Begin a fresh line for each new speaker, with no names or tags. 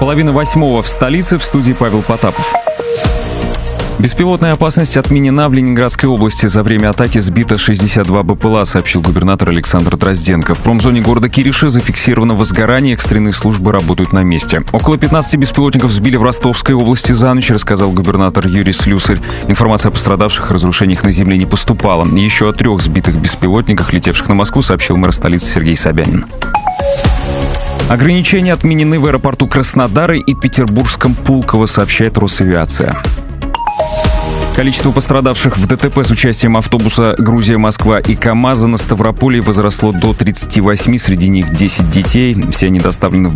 7:30 в столице, в студии Павел Потапов. Беспилотная опасность отменена в Ленинградской области. За время атаки сбито 62 БПЛА, сообщил губернатор Александр Дрозденко. В промзоне города Кириши зафиксировано возгорание, экстренные службы работают на месте. Около 15 беспилотников сбили в Ростовской области за ночь, рассказал губернатор Юрий Слюсарь. Информация о пострадавших и разрушениях на земле не поступала. Еще о 3 сбитых беспилотниках, летевших на Москву, сообщил мэр столицы Сергей Собянин. Ограничения отменены в аэропорту Краснодара и Петербургском Пулково, сообщает Росавиация. Количество пострадавших в ДТП с участием автобуса «Грузия-Москва» и КАМАЗа на Ставрополе возросло до 38, среди них 10 детей. Все они доставлены в